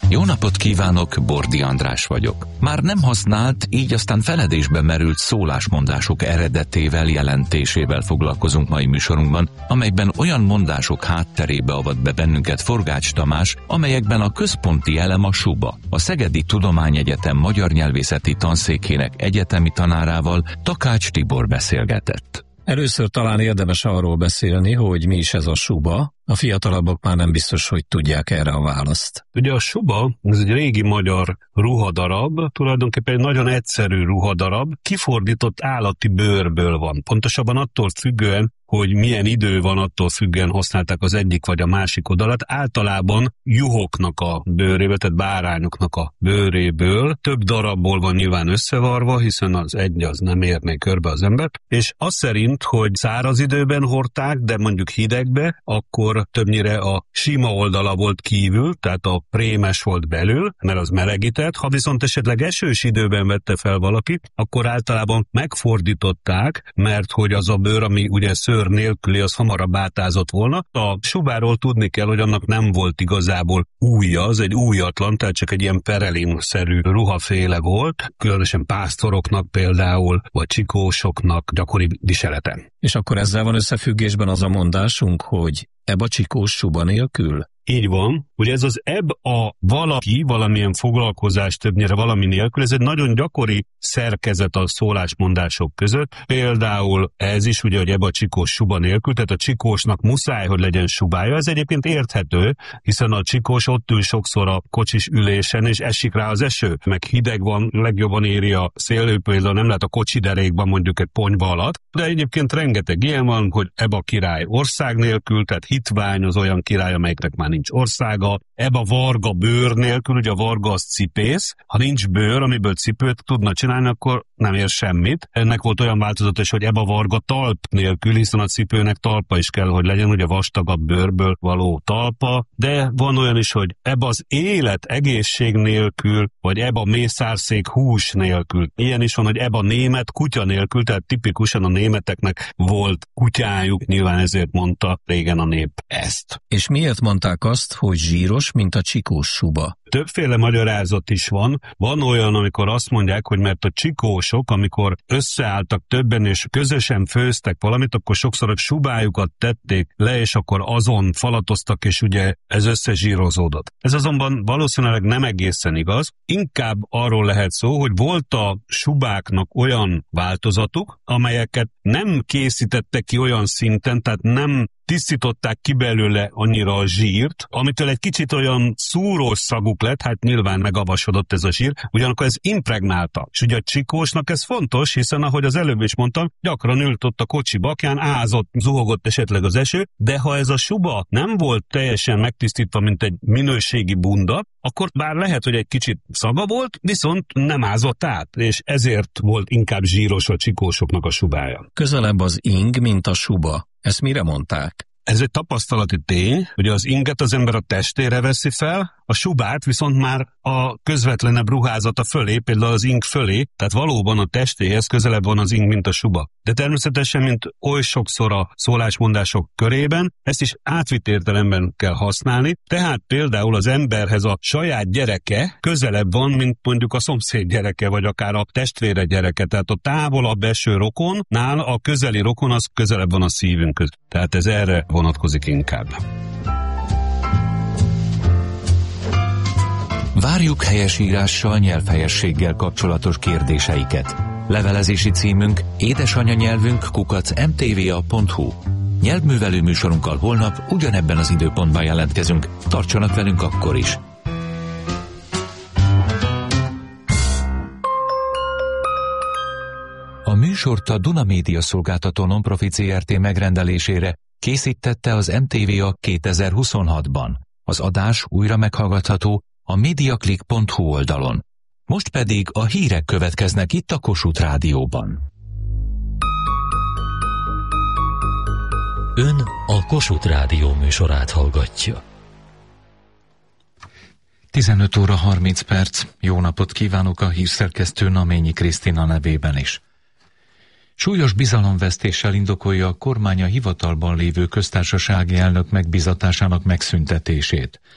Jó napot kívánok, Bordi András vagyok. Már nem használt, így aztán feledésbe merült szólásmondások eredetével, jelentésével foglalkozunk mai műsorunkban, amelyben olyan mondások hátterébe avat be bennünket Forgács Tamás, amelyekben a központi elem a suba. A Szegedi Tudományegyetem magyar nyelvészeti tanszékének egyetemi tanárával, Takács Tibor beszélgetett. Először talán érdemes arról beszélni, hogy mi is ez a suba. A fiatalabbak már nem biztos, hogy tudják erre a választ. Ugye a suba, ez egy régi magyar ruhadarab, tulajdonképpen egy nagyon egyszerű ruhadarab, kifordított állati bőrből van. Pontosabban attól függően, hogy milyen idő van, attól függően használták az egyik vagy a másik oldalat. Általában juhoknak a bőréből, tehát bárányoknak a bőréből több darabból van nyilván összevarva, hiszen az egy az nem érné körbe az embert, és az szerint, hogy száraz időben hordták, de mondjuk hidegbe, akkor többnyire a sima oldala volt kívül, tehát a prémes volt belül, mert az melegített. Ha viszont esetleg esős időben vette fel valaki, akkor általában megfordították, mert hogy az a bőr, ami ugye szőr nélküli, az hamarabb átázott volna. A subáról tudni kell, hogy annak nem volt igazából ujja, az egy újatlan, tehát csak egy ilyen perelin-szerű ruhaféle volt, különösen pásztoroknak például, vagy csikósoknak gyakori viselete. És akkor ezzel van összefüggésben az a mondásunk, hogy ebb a csikós suba nélkül? Így van. Ugye ez az ebb a valaki, valamilyen foglalkozás többnyire valami nélkül, ez egy nagyon gyakori szerkezet a szólásmondások között. Például ez is ugye, hogy ebb a csikós suba nélkül, tehát a csikósnak muszáj, hogy legyen subája. Ez egyébként érthető, hiszen a csikós ott ül sokszor a kocsis ülésen, és esik rá az eső. Meg hideg van, legjobban éri a szél, például nem lehet a kocsiderékban mondjuk egy ponyva alatt. De egyébként rengeteg ilyen van, hogy ebb a király ország nélkül, tehát hitvány az olyan király, amelyiknek már nincs országa, ebb a varga bőr nélkül, ugye a varga az cipész, ha nincs bőr, amiből cipőt tudna csinálni, akkor nem ér semmit. Ennek volt olyan változata is, hogy ebb a varga talp nélkül, hiszen a cipőnek talpa is kell, hogy legyen, ugye vastagabb bőrből való talpa, de van olyan is, hogy ebb az élet egészség nélkül, vagy ebb a mészárszék hús nélkül. Ilyen is van, hogy ebb a német kutya nélkül, tehát tipikusan a németeknek volt kutyájuk, nyilván ezért mondta régen a nép ezt. És miért mondták azt, hogy zsíros, mint a csikós suba? Többféle magyarázat is van. Van olyan, amikor azt mondják, hogy mert a csikósok, amikor összeálltak többen és közösen főztek valamit, akkor sokszor a subájukat tették le, és akkor azon falatoztak, és ugye ez összezsírozódott. Ez azonban valószínűleg nem egészen igaz. Inkább arról lehet szó, hogy volt a subáknak olyan változatuk, amelyeket nem készítettek ki olyan szinten, tehát nem tisztították ki belőle annyira a zsírt, amitől egy kicsit olyan szúrós szaguk lett, hát nyilván megavasodott ez a zsír, ugyanakkor ez impregnálta. És ugye a csikósnak ez fontos, hiszen ahogy az előbb is mondtam, gyakran ült ott a kocsi bakján, ázott, zuhogott esetleg az eső, de ha ez a suba nem volt teljesen megtisztítva, mint egy minőségi bunda, akkor bár lehet, hogy egy kicsit szaga volt, viszont nem ázott át, és ezért volt inkább zsíros a csikósoknak a subája. Közelebb az ing, mint a suba. Ezt mire mondták? Ez egy tapasztalati tény, hogy az inget az ember a testére veszi fel, a subát viszont már a közvetlenebb ruházata fölé, például az ing fölé, tehát valóban a testéhez közelebb van az ing, mint a suba. De természetesen, mint oly sokszor a szólásmondások körében, ezt is átvitt értelemben kell használni, tehát például az emberhez a saját gyereke közelebb van, mint mondjuk a szomszéd gyereke, vagy akár a testvére gyereke, tehát a távolabb eső rokonnál a közeli rokon az közelebb van a szívünkhöz. Tehát ez erre vonatkozik inkább. Várjuk helyesírással, nyelvhelyességgel kapcsolatos kérdéseiket. Levelezési címünk édesanyanyelvünk@mtva.hu. Nyelvművelő műsorunkkal holnap ugyanebben az időpontban jelentkezünk. Tartsanak velünk akkor is! A műsort a Duna Média Szolgáltató Nonprofit Zrt. Megrendelésére készítette az MTVA 2026-ban. Az adás újra meghallgatható a mediaclick.hu oldalon. Most pedig a hírek következnek itt a Kossuth Rádióban. Ön a Kossuth Rádió műsorát hallgatja. 15 óra 30 perc. Jó napot kívánok a hírszerkesztő Naményi Krisztina nevében is. Súlyos bizalomvesztéssel indokolja a kormány a hivatalban lévő köztársasági elnök megbízatásának megszüntetését.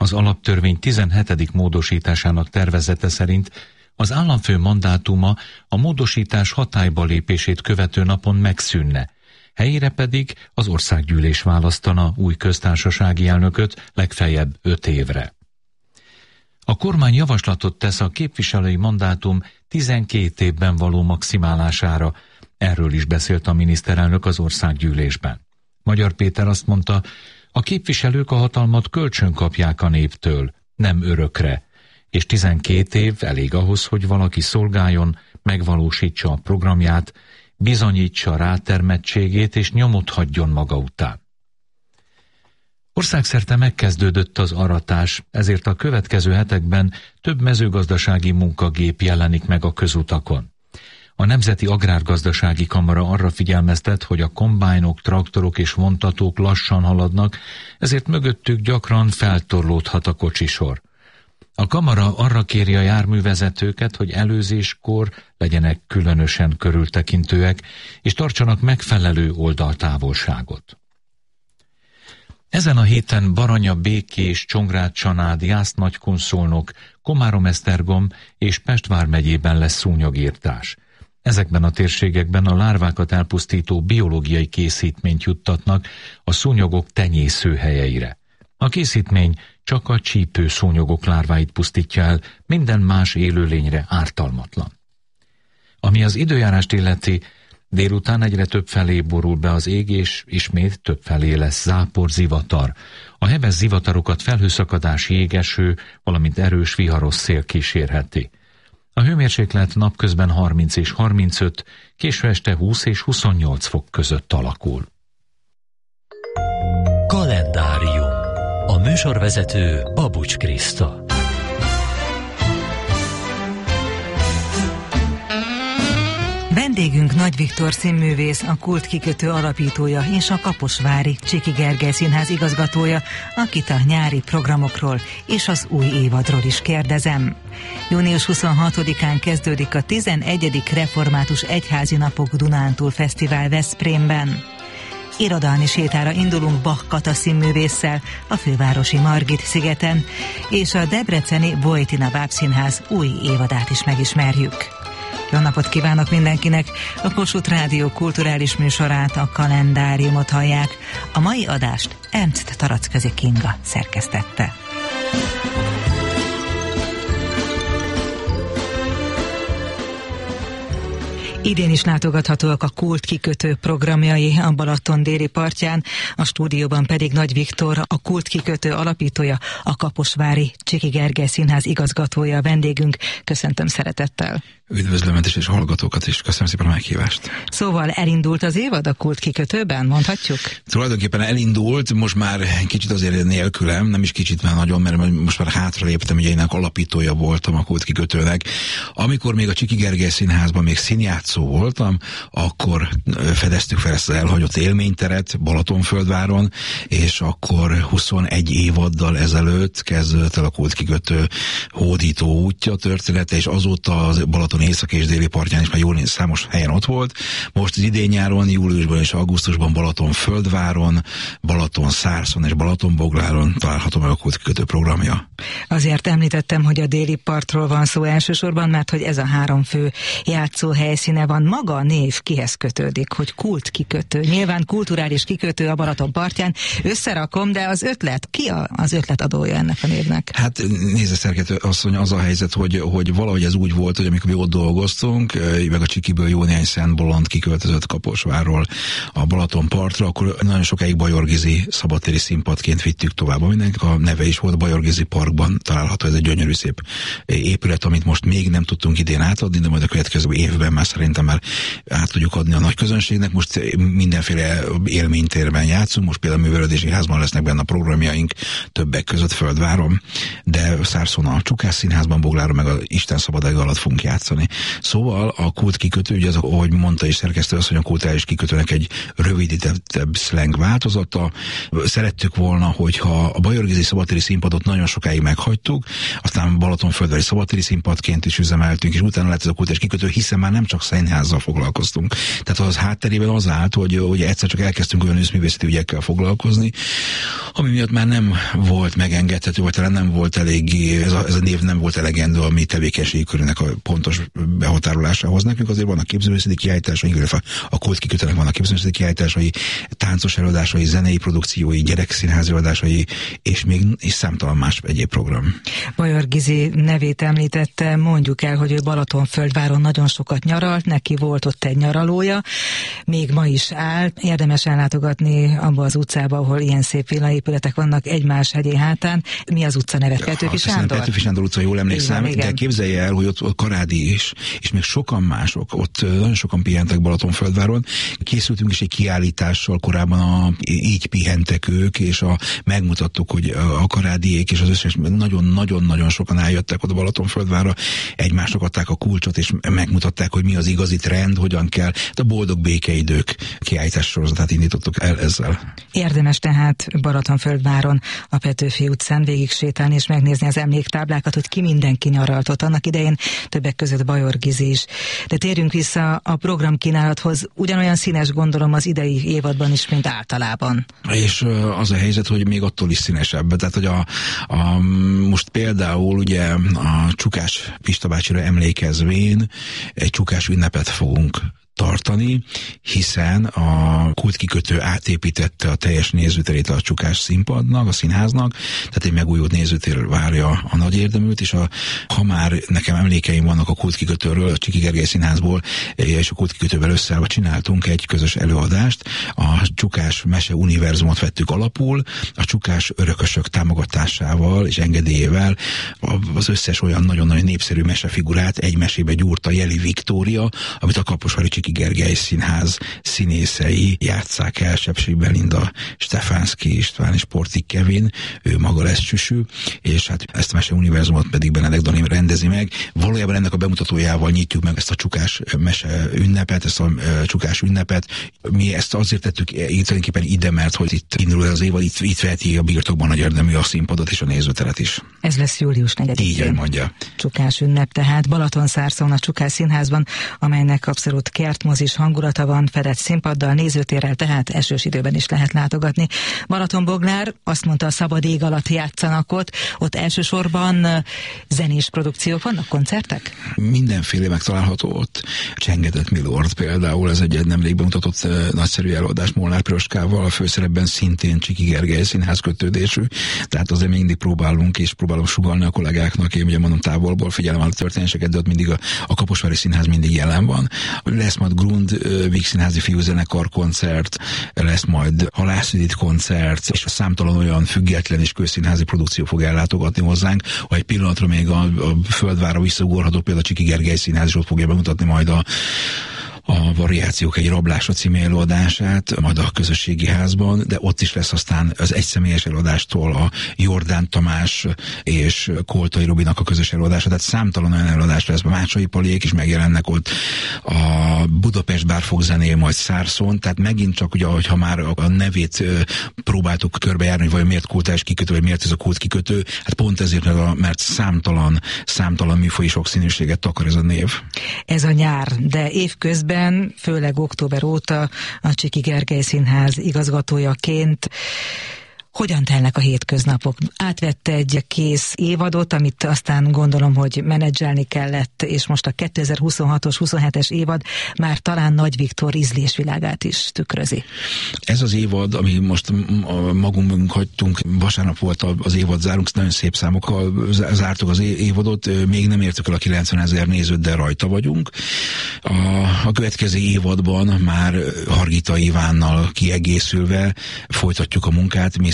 Az alaptörvény 17. módosításának tervezete szerint az államfő mandátuma a módosítás hatályba lépését követő napon megszűnne, helyére pedig az országgyűlés választana új köztársasági elnököt legfeljebb 5 évre. A kormány javaslatot tesz a képviselői mandátum 12 évben való maximálására, erről is beszélt a miniszterelnök az országgyűlésben. Magyar Péter azt mondta, a képviselők a hatalmat kölcsön kapják a néptől, nem örökre, és 12 év elég ahhoz, hogy valaki szolgáljon, megvalósítsa a programját, bizonyítsa rátermettségét és nyomot hagyjon maga után. Országszerte megkezdődött az aratás, ezért a következő hetekben több mezőgazdasági munkagép jelenik meg a közutakon. A Nemzeti Agrárgazdasági Kamara arra figyelmeztet, hogy a kombájnok, traktorok és vontatók lassan haladnak, ezért mögöttük gyakran feltorlódhat a kocsisor. A kamara arra kéri a járművezetőket, hogy előzéskor legyenek különösen körültekintőek, és tartsanak megfelelő oldaltávolságot. Ezen a héten Baranya, Békés, Csongrád-Csanád, Jász-Nagykun-Szolnok, Komárom-Esztergom és Pest vármegyében lesz szúnyogirtás. Ezekben a térségekben a lárvákat elpusztító biológiai készítményt juttatnak a szúnyogok tenyészőhelyeire. A készítmény csak a csípő szúnyogok lárváit pusztítja el, minden más élőlényre ártalmatlan. Ami az időjárást illeti, délután egyre több felé borul be az ég, és ismét több felé lesz zápor, zivatar. A heves zivatarokat felhőszakadás, jégeső, valamint erős viharos szél kísérheti. A hőmérséklet napközben 30 és 35, késő este 20 és 28 fok között alakul. Kalendárium. A műsorvezető Babucs Kriszta. Vendégünk Nagy Viktor színművész, a Kult kikötő alapítója és a kaposvári Csiki Gergely Színház igazgatója, akit a nyári programokról és az új évadról is kérdezem. Június 26-án kezdődik a 11. Református Egyházi Napok Dunántúl Fesztivál Veszprémben. Irodalmi sétára indulunk Bach Kata színművésszel a fővárosi Margit szigeten, és a debreceni Vojtina Bábszínház új évadát is megismerjük. Jó napot kívánok mindenkinek! A Kossuth Rádió kulturális műsorát, a Kalendáriumot hallják. A mai adást Ernst Taracközi Kinga szerkesztette. Idén is látogathatóak a Kult kikötő programjai a Balaton déli partján, a stúdióban pedig Nagy Viktor, a Kult kikötő alapítója, a kaposvári Csiki Gergely Színház igazgatója a vendégünk. Köszöntöm szeretettel! Üdvözlöm és hallgatókat is, köszönöm szépen a meghívást. Szóval elindult az évad a Kult kikötőben, mondhatjuk? Tulajdonképpen elindult, most már kicsit azért nélkülem, nem is kicsit már nagyon, mert most már hátraléptem, ugye én alapítója voltam a Kult kikötőnek. Amikor még a Csiki Gergely Színházban még színjátszó voltam, akkor fedeztük fel ezt az elhagyott élményteret Balatonföldváron, és akkor 21 évaddal ezelőtt kezdődött el a Kult kikötő hódító útja története, és azóta az Balaton északi és déli partján is már jól számos helyen ott volt. Most az idén nyáron, júliusban és augusztusban Balatonföldváron, Balatonszárszon és Balatonbogláron található meg a Kult kikötő programja. Azért említettem, hogy a déli partról van szó elsősorban, mert hogy ez a 3 fő játszó helyszíne van. Maga a név kihez kötődik, hogy Kult kikötő? Nyilván kulturális kikötő a Balaton partján. Összerakom, de az ötlet, ki az ötletadója ennek a névnek? Hát nézze, szerkesztő asszony, az a helyzet, hogy valahogy ez úgy volt, hogy amikor mi ott dolgoztunk, meg a Csikiből jó néhány Szent Bolond kiköltözött Kaposvárról a Balaton partra, akkor nagyon sokáig Bajorgizi szabadtéri színpadként vittük tovább. Mindenkinek a neve is volt, a Bajorgizi Parkban található, ez egy gyönyörű szép épület, amit most még nem tudtunk idén átadni, de majd a következő évben már szerintem már át tudjuk adni a nagy közönségnek. Most mindenféle élménytérben játszunk, most például a Művelődési Házban lesznek benne a programjaink, többek között Földváron, de Szárszon a Csukász Színházban, Bogláron meg a Isten szabad ég alatt fogunk játszani. választani. Szóval a kult kikötő, ugye ez, ahogy mondta is szerkesztő asszony, a kulturális kikötőnek egy rövidítettebb slang változata. Szerettük volna, hogyha a Bajor-Gizi szabadtéri színpadot nagyon sokáig meghagytuk, aztán Balatonföldvári szabadtéri színpadként is üzemeltünk, és utána lett ez a kulturális kikötő, hiszen már nem csak színházzal foglalkoztunk. Tehát az hátterében az állt, hogy egyszer csak elkezdtünk olyan őszművészeti ügyekkel foglalkozni, ami miatt már nem volt megengedhető, vagy talán nem volt eléggé, ez a név nem volt elegendő a mi tevékenységi körének a pontos behatárolásához. Nekünk azért vannak képzőművészeti kiállításai, illetve a kult kikötőnek vannak képzőművészeti kiállításai, táncos előadásai, zenei produkciói, gyerekszínházi előadásai, és még számtalan más egyéb program. Bajor-Gizi nevét említette, mondjuk el, hogy ő Balatonföldváron nagyon sokat nyaralt, neki volt ott egy nyaralója, még ma is áll. Érdemes ellátogatni abba az utcába, ahol ilyen szép villaépületek vannak egymás hegyé hátán. Mi az utca neve? Petőfi Sándor? Petőfi Sándor utca, jól emlékszem, igen, de képzelje el, hogy ott Karádi is, és még sokan mások, ott nagyon sokan pihentek Balatonföldváron. Készültünk is egy kiállítással korábban, így pihentek ők, és megmutattuk, hogy a Karádiék és az összes nagyon-nagyon sokan eljöttek oda Balatonföldvárra, egymásnak adták a kulcsot, és megmutatták, hogy mi az igazi trend, hogyan kell. De a boldog békeidők kiállítás sorozatát indítottuk el ezzel. Érdemes tehát Balatonföldváron a Petőfi utcán végig sétálni és megnézni az emléktáblákat, hogy ki mindenki nyaralt ott. Annak idején többek között Bajor-Gizi is. De térjünk vissza a programkínálathoz. Ugyanolyan színes, gondolom, az idei évadban is, mint általában. És az a helyzet, hogy még attól is színesebb. Tehát, hogy most például ugye a Csukás Pista bácsira emlékezvén egy csukás ünnepet fogunk tartani, hiszen a kultkikötő átépítette a teljes nézőterét a Csukás színpadnak, a színháznak, tehát egy megújult nézőtér várja a nagy érdeműt, és ha már nekem emlékeim vannak a kultkikötőről, a Csiki Gergely Színházból, és a kultkikötővel összeállva csináltunk egy közös előadást, a Csukás mese univerzumot vettük alapul, a Csukás örökösök támogatásával és engedélyével az összes olyan nagyon-nagyon népszerű mesefigurát egy mesébe gyúrta Jeli Viktória, amit a Kaposvári Csiki Gergely Színház színészei játsszák el, Sepsi Belinda, Stefánszky István és Portik Kevin, ő maga lesz Csüsű, és hát ezt a mese univerzumot pedig Benedek Dani rendezi meg. Valójában ennek a bemutatójával nyitjuk meg ezt a Csukás mese ünnepet, ezt a Csukás ünnepet. Mi ezt azért tettük tulajdonképpen ide, mert hogy itt indul az évad, itt veheti a birtokban nagy érdemű a színpadot és a nézőteret is. Ez lesz július 4-én. Így, ahogy mondja. Csukás ünnep, tehát Balatonszárszón a Csukás Színházban, amelynek abszolút kertmozis hangulata van, fedett színpaddal, nézőtérrel, tehát esős időben is lehet látogatni. Balatonboglár azt mondta, a szabad ég alatt játszanak ott elsősorban zenés produkciók vannak, koncertek? Mindenféle megtalálható ott. Csengetett Milord például, ez egy nemrég bemutatott nagyszerű előadás Molnár Piroskával, a főszerepben szintén Csiki Gergely Színház kötődésű, tehát azért mindig próbálunk és próbálom sugallni a kollégáknak, én ugye mondom távolból figyelem a történéseket, de ott mindig a Kaposvári Színház mindig jelen van. Lesz majd Grund Vígszínházi Fiúzenekar koncert, lesz majd Halász Judit koncert, és számtalan olyan független és közszínházi produkció fog ellátogatni hozzánk, ha egy pillanatra még a Földvárra visszaugorható, például a Csiki Gergely Színház is ott fogja bemutatni majd a Variációk egy rablásra című előadását, majd a közösségi házban, de ott is lesz aztán az egyszemélyes előadástól a Jordán Tamás és Koltai Robinak a közös előadása, tehát számtalan olyan előadás lesz, Mácsai Paliék is megjelennek ott, a Budapest Bár fog zenél majd Szárszón, tehát megint csak ugye, ha már a nevét próbáltuk körbejárni, hogy vajon miért kulturális kikötő, vagy miért ez a kult kikötő, hát pont ezért, mert számtalan műfaji sokszínűséget takar ez a név. Ez a nyár, de évközben, főleg október óta a Csiki Gergely Színház igazgatójaként hogyan telnek a hétköznapok? Átvette egy kész évadot, amit aztán gondolom, hogy menedzselni kellett, és most a 2026-os, 27-es évad már talán Nagy Viktor ízlésvilágát is tükrözi. Ez az évad, ami most magunk hagytunk, vasárnap volt az évad zárunk, nagyon szép számokkal zártuk az évadot, még nem értük el a 90 000 nézőt, de rajta vagyunk. A következő évadban már Hargita Ivánnal kiegészülve folytatjuk a munkát, Mészáros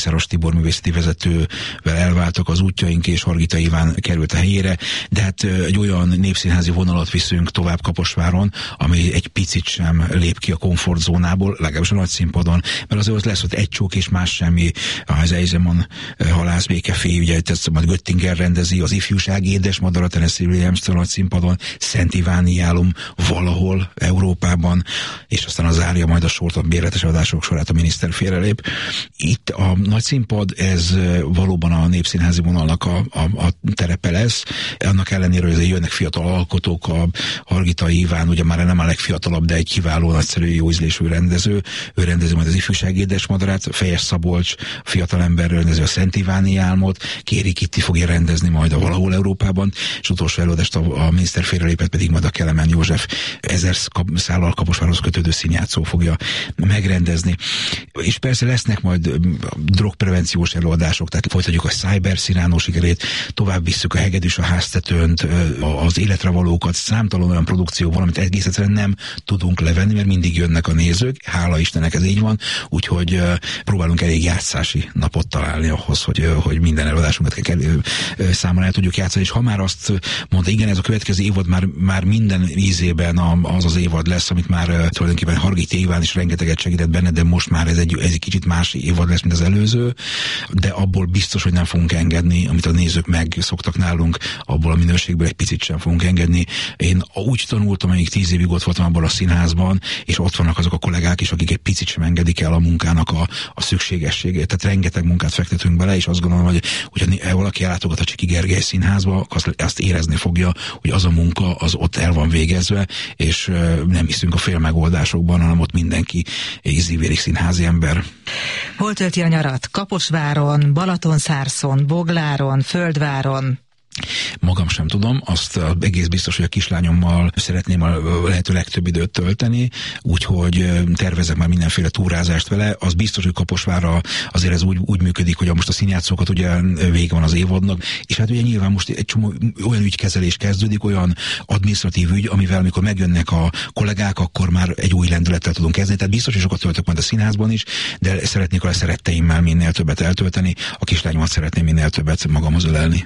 Mészáros Tibor művészeti vezetővel elváltak az útjaink, és Hargita Iván került a helyére, de hát egy olyan népszínházi vonalat viszünk tovább Kaposváron, ami egy picit sem lép ki a komfortzónából, legalábbis a nagy színpadon, mert azért ott lesz ott Egy csók és más semmi, az Eisenman Halász békefé, ugye ezt majd Göttinger rendezi, az Ifjúság édesmadara Tennessee Williams-től nagy színpadon, Szent Iváni álom valahol Európában, és aztán az zárja majd a sort, a bérletes adások sorát a miniszter félrelép. Itt a nagy színpad, ez valóban a népszínházi vonalnak a terepe lesz. Annak ellenére, hogy jönnek fiatal alkotók, a Hargita Iván, ugye már nem a legfiatalabb, de egy kiváló, nagyszerű, jó ízlésű rendező. Ő rendezi majd az Ifjúság édesmadarát, Fejes Szabolcs, fiatalember rendezi a Szent Iváni álmot, Kéri Kitti fogja rendezni majd a Valahol Európában, és utolsó előadást a miniszter félrelépett pedig majd a Kelemen József 1000 szállal Kaposvárhoz kötődő színjátszó fogja megrendezni. És persze lesznek majd drogprevenciós előadások, tehát folytatjuk a cybersziránó sikerét, tovább visszük a Hegedűs a háztetőnt, az életre valókat, számtalan olyan produkció, valamit egész egyszerűen nem tudunk levenni, mert mindig jönnek a nézők, hála Istennek ez így van, úgyhogy próbálunk elég játszási napot találni ahhoz, hogy minden előadásunkat számon el tudjuk játszani, és ha már azt mondta, igen, ez a következő évad már minden ízében az évad lesz, amit már tulajdonképpen Hargita Iván is rengeteget segített benne, de most már ez egy kicsit más évad lesz, mint az előző, de abból biztos, hogy nem fogunk engedni, amit a nézők megszoktak nálunk, abból a minőségből egy picit sem fogunk engedni. Én úgy tanultam, amíg 10 évig ott voltam abban a színházban, és ott vannak azok a kollégák is, akik egy picit sem engedik el a munkának a szükségességét. Tehát rengeteg munkát fektetünk bele, és azt gondolom, hogy valaki ellátogat a Csiki Gergely Színházba, azt érezni fogja, hogy az a munka az ott el van végezve, és nem hiszünk a félmegoldásokban, hanem ott mindenki ízívérik színházi ember. Hol tölti a nyarat? Kaposváron, Balatonszárszon, Bogláron, Földváron? Magam sem tudom, azt egész biztos, hogy a kislányommal szeretném a lehető legtöbb időt tölteni, úgyhogy tervezek már mindenféle túrázást vele. Az biztos, hogy Kaposvárra azért ez úgy működik, hogy most a színjátszókat ugye vége van az évadnak, és hát ugye nyilván most egy csomó olyan ügykezelés kezdődik, olyan adminisztratív ügy, amivel amikor megjönnek a kollégák, akkor már egy új lendülettel tudunk kezdeni. Tehát biztos, hogy sokat töltök majd a színházban is, de szeretnék a szeretteimmel minél többet eltölteni, a kislányomat szeretném minél többet magamhoz ölelni.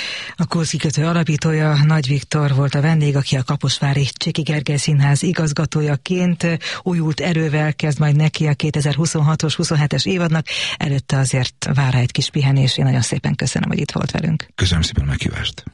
A Kurz kikötő alapítója Nagy Viktor volt a vendég, aki a kaposvári Csiki Gergely Színház igazgatójaként újult erővel kezd majd neki a 2026-os, 27-es évadnak. Előtte azért vár egy kis pihenés. Én nagyon szépen köszönöm, hogy itt volt velünk. Köszönöm szépen a meghívást.